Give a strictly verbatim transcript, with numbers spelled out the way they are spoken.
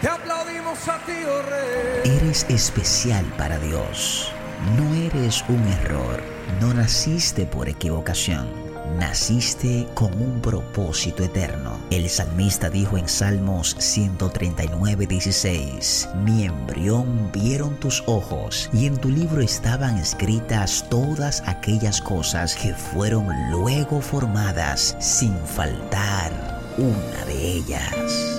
Te aplaudimos a ti, oh Rey. Eres especial para Dios. No eres un error. No naciste por equivocación. Naciste con un propósito eterno. El salmista dijo en Salmos ciento treinta y nueve, dieciséis: mi embrión vieron tus ojos, y en tu libro estaban escritas todas aquellas cosas que fueron luego formadas, sin faltar una de ellas.